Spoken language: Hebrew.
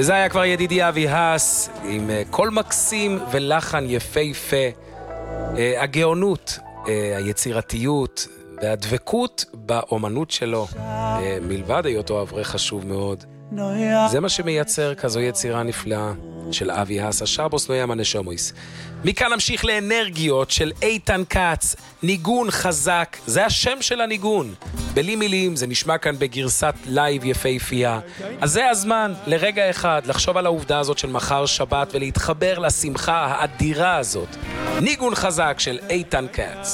זה היה כבר ידידי אבי האס, עם קול מקסים ולחן יפהפה. הגאונות, היצירתיות והדבקות באומנות שלו, מלבד היותו אברך חשוב מאוד. זה מה שמייצר כזו יצירה נפלאה של אבי האס, השרבוס נוים הנשומויס. מכאן נמשיך לאנרגיות של איתן כץ, ניגון חזק, זה השם של הניגון. בלי מילים, זה נשמע כאן בגרסת לייב יפהפייה. אז זה הזמן, לרגע אחד, לחשוב על העובדה הזאת של מחר שבת ולהתחבר לשמחה האדירה הזאת. ניגון חזק של איתן כץ.